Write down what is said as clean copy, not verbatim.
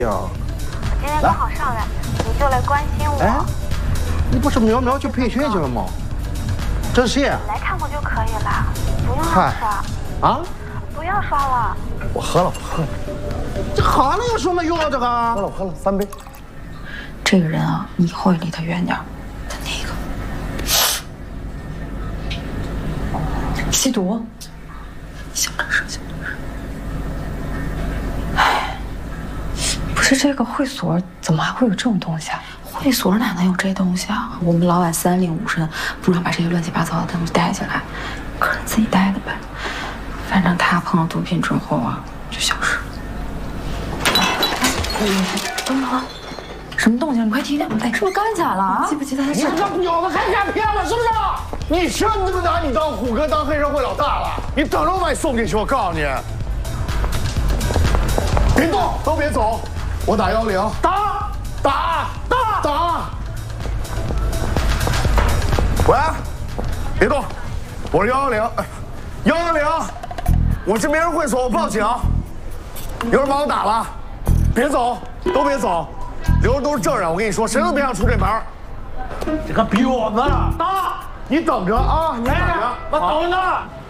呀， 今天刚好上来，你就来关心我。 哎，你不是苗苗去培训去了吗？这是谁？ 来看我就可以了，不用刷。 啊？ 不要刷了。 我喝了。这喝了有什么用啊？这个喝了3杯。 这个人啊，你以后也离他远点。他那个吸毒，小点声。哎，不是这个会所怎么还会有这种东西啊？会所哪能有这东西啊？我们老板3令5申，不让把这些乱七八糟的东西带进来，客人自己带的呗。反正他碰到毒品之后啊，就消失了。怎么了？什么动静？你快提点我！是不是干起来了啊？记不记得他？ 你这婊子还敢骗了是不是？你真他妈拿你当虎哥当黑社会老大了？你等着我把你送进去！我告诉你，别动，都别走，我打110，打！喂，别动，我是110，我是名人会所，我报警，有人把我打了，别走，都别走。留的都是证人，我跟你说，谁都别想出这门。这个婊子，打！你等着啊，你等着，我等着。